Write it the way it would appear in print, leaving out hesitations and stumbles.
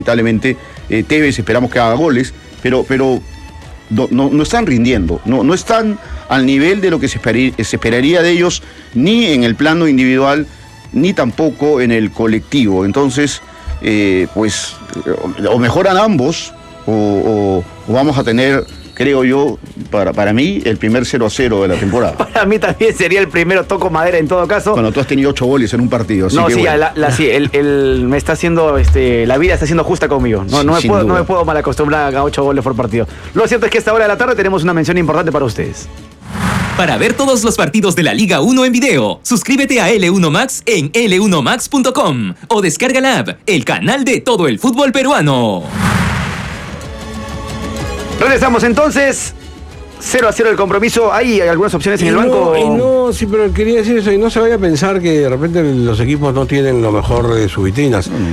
Lamentablemente, Tevez esperamos que haga goles, pero no están rindiendo, no están al nivel de lo que se esperaría de ellos, ni en el plano individual, ni tampoco en el colectivo. Entonces, pues, o mejoran ambos, o vamos a tener, creo yo, para mí, el primer 0-0 de la temporada. Para mí también sería el primero, toco madera en todo caso. Bueno, tú has tenido 8 goles en un partido. Así no, que sí, bueno. sí, me está haciendo, la vida está siendo justa conmigo. No me puedo mal acostumbrar a 8 goles por partido. Lo cierto es que a esta hora de la tarde tenemos una mención importante para ustedes. Para ver todos los partidos de la Liga 1 en video, suscríbete a L1 Max en l1max.com o descarga la app, el canal de todo el fútbol peruano. Regresamos entonces. 0-0 el compromiso. ¿Hay algunas opciones en el banco? Sí, pero quería decir eso. Y no se vaya a pensar que de repente los equipos no tienen lo mejor de sus vitrinas.